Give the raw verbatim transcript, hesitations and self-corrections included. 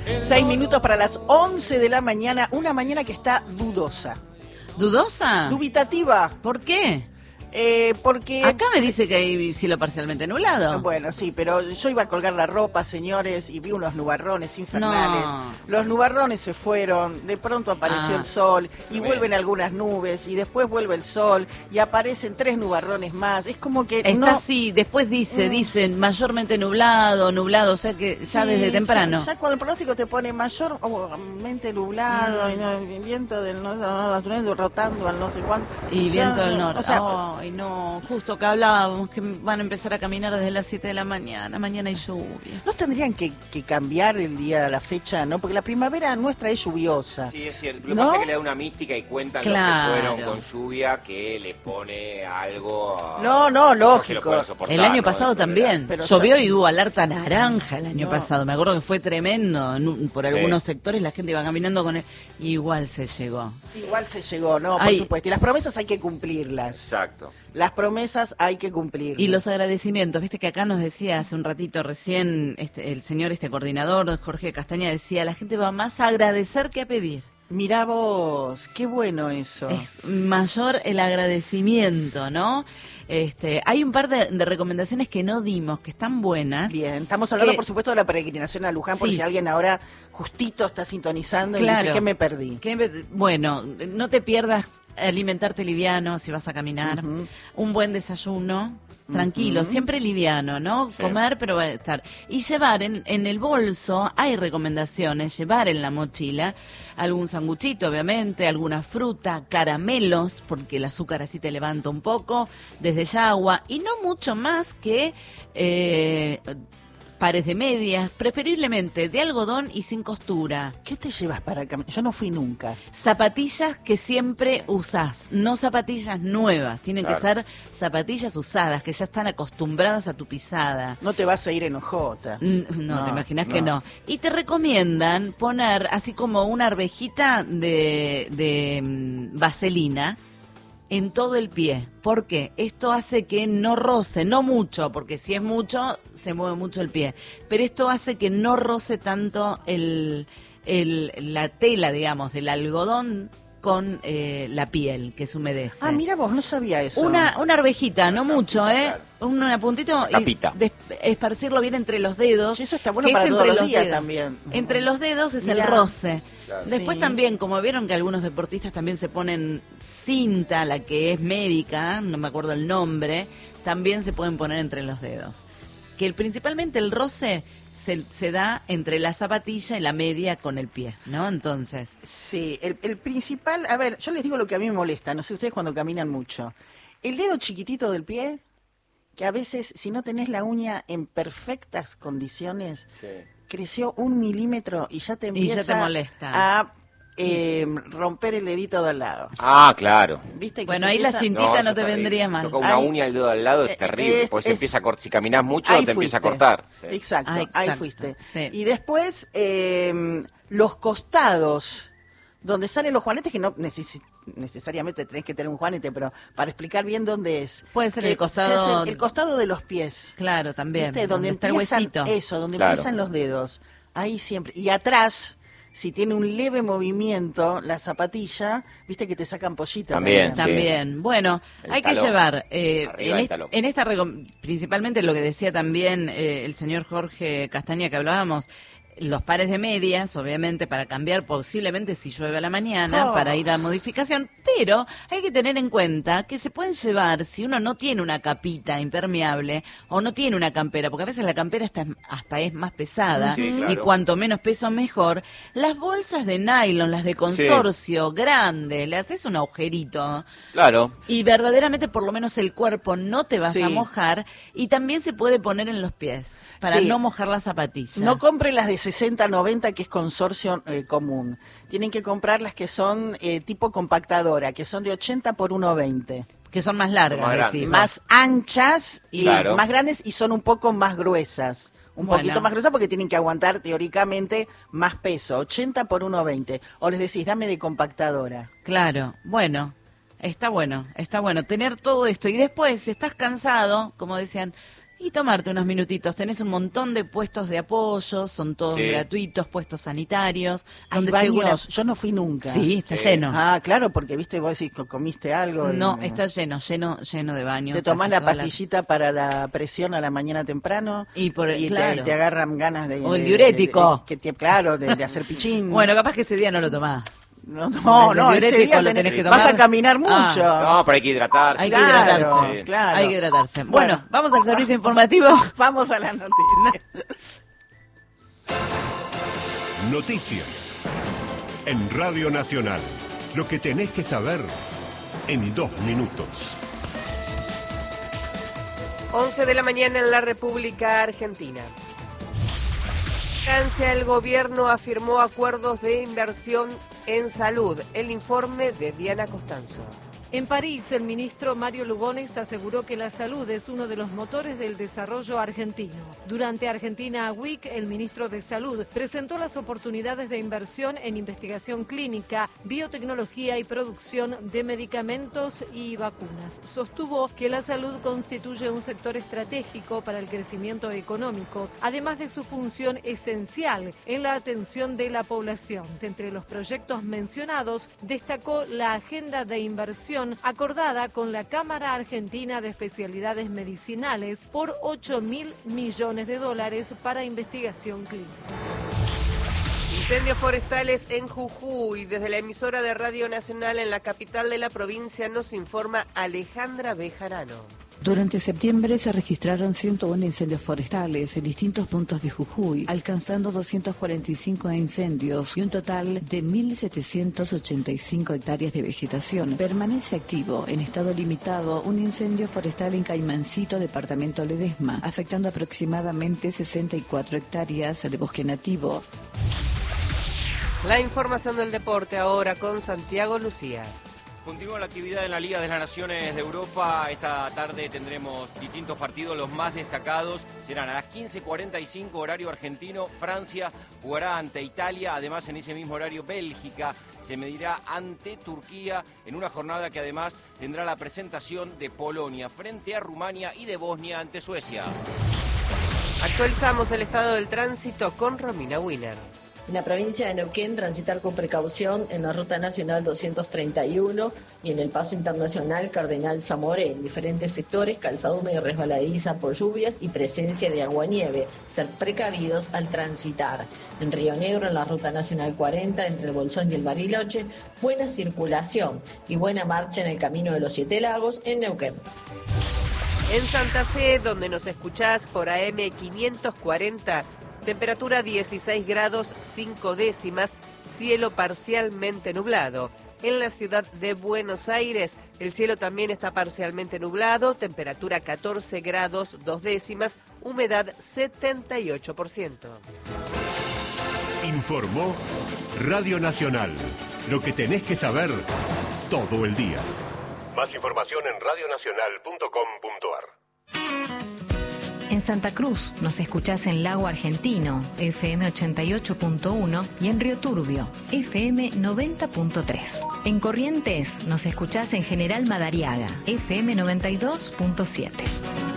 Seis minutos para las once de la mañana, una mañana que está dudosa. ¿Dudosa? Dubitativa. ¿Por qué? Eh, porque... Acá me dice que hay cielo parcialmente nublado. Bueno, sí, pero yo iba a colgar la ropa, señores, y vi unos nubarrones infernales. No. Los nubarrones se fueron, de pronto apareció Ah. el sol, y vuelven algunas nubes, y después vuelve el sol, y aparecen tres nubarrones más. Es como que Está no... así, después dice, Mm. dicen mayormente nublado, nublado, o sea que ya Sí, desde temprano. Ya, ya cuando el pronóstico te pone mayormente nublado, Mm. y no, el viento del no, no, no, rotando al no sé cuánto. Y Ya, viento del norte. O sea, Ay, no, justo que hablábamos que van a empezar a caminar desde las siete de la mañana. Mañana hay lluvia. ¿no tendrían que, que cambiar el día, la fecha, no? Porque la primavera nuestra es lluviosa. Sí, es cierto. Lo que ¿No? pasa es que le da una mística y cuentan Claro. los que fueron con lluvia que le pone algo... a- No, no, que lógico. lo puedan soportar, El año ¿no? pasado Dentro de también. Pero Llovió ya- y hubo alerta naranja el año No. pasado. Me acuerdo que fue tremendo. En un- Por Sí. algunos sectores la gente iba caminando con él. Igual se llegó. Igual se llegó, ¿no? Por Ay. supuesto. Y las promesas hay que la- cumplirlas. Exacto. Las promesas hay que cumplirlas. Y los agradecimientos, viste que acá nos decía hace un ratito recién este, el señor este coordinador, Jorge Castaña, decía, la gente va más a agradecer que a pedir. Mirá vos, qué bueno eso. Es mayor el agradecimiento, ¿no? Este, hay un par de, de recomendaciones que no dimos, que están buenas. Bien, estamos hablando que- por supuesto de la peregrinación a Luján, por Sí. si alguien ahora justito está sintonizando y Claro. dice que me perdí. Que, bueno, no te pierdas alimentarte liviano si vas a caminar, Ujú. un buen desayuno, tranquilo, Ujú. siempre liviano, ¿no? Sí. Comer, pero va a estar. Y llevar en, en el bolso, hay recomendaciones, llevar en la mochila algún sanguchito, obviamente, alguna fruta, caramelos, porque el azúcar así te levanta un poco, desde ya agua, y no mucho más que... Eh, pares de medias, preferiblemente de algodón y sin costura. ¿Qué te llevas para caminar? Yo no fui nunca. Zapatillas que siempre usás, no zapatillas nuevas, tienen que Claro. ser zapatillas usadas, que ya están acostumbradas a tu pisada. No te vas a ir en ojota. N- No, No, te imaginas que no. no. Y te recomiendan poner así como una arvejita de, de mm, vaselina en todo el pie. ¿Por qué? Esto hace que no roce, no mucho, porque si es mucho, se mueve mucho el pie. Pero esto hace que no roce tanto el, el, la tela, digamos, del algodón con eh, la piel, que se humedece. Ah, mira vos, no sabía eso. Una, una arvejita, no mucho, ¿eh? Un puntito y Capita. de- esparcirlo bien entre los dedos. Sí, eso está bueno que para es todos entre los los días dedos. también. Entre los dedos es Mirá. el roce. Claro. Después Sí. también, como vieron que algunos deportistas también se ponen cinta, la que es médica, no me acuerdo el nombre, también se pueden poner entre los dedos. Que el, principalmente el roce se, se da entre la zapatilla y la media con el pie, ¿no? Entonces, Sí, el, el principal, a ver, yo les digo lo que a mí me molesta, no sé ustedes cuando caminan mucho. El dedo chiquitito del pie, que a veces si no tenés la uña en perfectas condiciones, Sí. creció un milímetro y ya te Y ya empieza te molesta. a eh, romper el dedito de al lado. Ah, claro. ¿Viste que bueno, se ahí la empieza- cintita eso no es te terrible. vendría Si mal. toca una Ahí- uña al dedo al lado es Eh, terrible, es- porque se es- empieza a cortar. Si caminas mucho, Ahí te empieza a fuiste. cortar. Sí. Exacto, Ah, ahí exacto, fuiste. sí. Y después, eh, los costados, donde salen los juanetes, que no necesi- necesariamente tenés que tener un juanete, pero para explicar bien dónde es. Puede ser Que el costado- se hace el costado de los pies. Claro, también. ¿Viste? Donde, está el empiezan, huesito. eso, donde Claro. empiezan los dedos. Ahí siempre. Y atrás, si tiene un leve movimiento, la zapatilla, viste que te sacan pollita. También, sí. También. Bueno, El hay que talón. llevar, eh, Arriba en, del est- talón. en esta, recom- principalmente lo que decía también eh, el señor Jorge Castaña que hablábamos, los pares de medias, obviamente, para cambiar posiblemente si llueve a la mañana, Oh. para ir a modificación, pero hay que tener en cuenta que se pueden llevar, si uno no tiene una capita impermeable o no tiene una campera, porque a veces la campera hasta, hasta es más pesada, Sí, claro. y cuanto menos peso mejor, las bolsas de nylon, las de consorcio, grandes, le haces un agujerito, Claro. y verdaderamente por lo menos el cuerpo no te vas Sí. a mojar, y también se puede poner en los pies, para Sí. no mojar las zapatillas. No compre las de sesenta noventa, que es consorcio eh, común. Tienen que comprar las que son eh, tipo compactadora, que son de ochenta por ciento veinte. que son más largas, Más grandes. decimos. Más anchas y Claro. más grandes y son un poco más gruesas. Un Bueno. poquito más gruesas porque tienen que aguantar teóricamente más peso. ochenta por ciento veinte. O les decís, dame de compactadora. Claro, bueno, está bueno, está bueno tener todo esto. Y después, si estás cansado, como decían, y tomarte unos minutitos. Tenés un montón de puestos de apoyo, son todos Sí. gratuitos, puestos sanitarios, Hay donde baños, segura- yo no fui nunca. Sí, está Sí. lleno. Ah, claro, porque viste, vos decís que comiste algo. y- No, está lleno, lleno, lleno de baños. Te tomás casi la toda pastillita para la presión a la mañana temprano Y por- te, claro. y te agarran ganas de... O el de- diurético. de- de- que te- claro, de, de hacer pichín. Bueno, capaz que ese día no lo tomás. no, no, el no, ese diurético día lo tenés- tenés que vas tomar. a caminar Ah. mucho. No, pero hay que hidratarse. Hay que Claro, hidratarse. claro. Hay que hidratarse. Bueno, Bueno. vamos al servicio informativo. Vamos a las noticias. Noticias. En Radio Nacional. Lo que tenés que saber en dos minutos. once de la mañana en la República Argentina. En Francia, el gobierno afirmó acuerdos de inversión en salud. El informe de Diana Costanzo. En París, el ministro Mario Lugones aseguró que la salud es uno de los motores del desarrollo argentino. Durante Argentina Week, el ministro de Salud presentó las oportunidades de inversión en investigación clínica, biotecnología y producción de medicamentos y vacunas. Sostuvo que la salud constituye un sector estratégico para el crecimiento económico, además de su función esencial en la atención de la población. Entre los proyectos mencionados, destacó la agenda de inversión acordada con la Cámara Argentina de Especialidades Medicinales por ocho mil millones de dólares para investigación clínica. Incendios forestales en Jujuy. Desde la emisora de Radio Nacional en la capital de la provincia nos informa Alejandra Bejarano. Durante septiembre se registraron ciento uno incendios forestales en distintos puntos de Jujuy, alcanzando doscientos cuarenta y cinco incendios y un total de mil setecientos ochenta y cinco hectáreas de vegetación. Permanece activo, en estado limitado, un incendio forestal en Caimancito, departamento Ledesma, afectando aproximadamente sesenta y cuatro hectáreas de bosque nativo. La información del deporte ahora con Santiago Lucía. Continúa la actividad en la Liga de las Naciones de Europa. Esta tarde tendremos distintos partidos. Los más destacados serán a las quince cuarenta y cinco horario argentino. Francia jugará ante Italia. Además, en ese mismo horario, Bélgica se medirá ante Turquía en una jornada que además tendrá la presentación de Polonia frente a Rumania y de Bosnia ante Suecia. Actualizamos el estado del tránsito con Romina Wiener. En la provincia de Neuquén, transitar con precaución en la Ruta Nacional doscientos treinta y uno y en el Paso Internacional Cardenal Zamoré. En diferentes sectores, calzada húmeda y resbaladiza por lluvias y presencia de aguanieve. Ser precavidos al transitar. En Río Negro, en la Ruta Nacional cuarenta, entre el Bolsón y el Bariloche, buena circulación y buena marcha en el Camino de los Siete Lagos en Neuquén. En Santa Fe, donde nos escuchás por A M quinientos cuarenta, temperatura dieciséis grados cinco décimas, cielo parcialmente nublado. En la ciudad de Buenos Aires, el cielo también está parcialmente nublado, temperatura catorce grados dos décimas, humedad setenta y ocho por ciento. Informó Radio Nacional. Lo que tenés que saber todo el día. Más información en radio nacional punto com punto ar. En Santa Cruz nos escuchás en Lago Argentino, F M ochenta y ocho punto uno, y en Río Turbio, F M noventa punto tres. En Corrientes nos escuchás en General Madariaga, F M noventa y dos punto siete.